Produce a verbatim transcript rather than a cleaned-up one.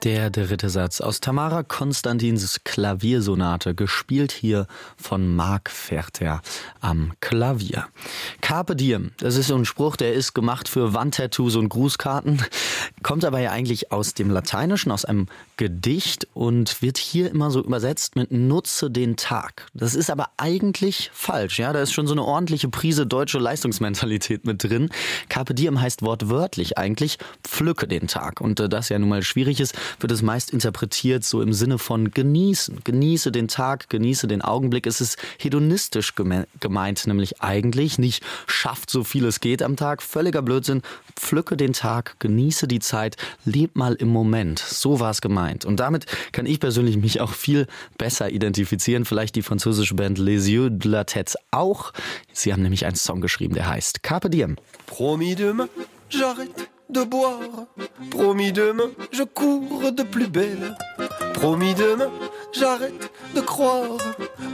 Der dritte Satz aus Tamara Konstantins Klaviersonate, gespielt hier von Marc Ferter am Klavier. Carpe diem, das ist so ein Spruch, der ist gemacht für Wandtattoos und Grußkarten, kommt aber ja eigentlich aus dem Lateinischen, aus einem Gedicht und wird hier immer so übersetzt mit nutze den Tag. Das ist aber eigentlich falsch, ja, da ist schon so eine ordentliche Prise deutsche Leistungsmentalität mit drin. Carpe diem heißt wortwörtlich eigentlich pflücke den Tag und äh, das ja nun mal schwierig ist, wird es meist interpretiert so im Sinne von genießen. Genieße den Tag, genieße den Augenblick. Es ist hedonistisch geme- gemeint, nämlich eigentlich nicht schafft so viel es geht am Tag. Völliger Blödsinn. Pflücke den Tag, genieße die Zeit, leb mal im Moment. So war es gemeint. Und damit kann ich persönlich mich auch viel besser identifizieren. Vielleicht die französische Band Les Yeux de la Tête auch. Sie haben nämlich einen Song geschrieben, der heißt Carpe diem. Promis demain, j'arrête de boire. Promis demain, je cours de plus belle. Promis demain, j'arrête de croire.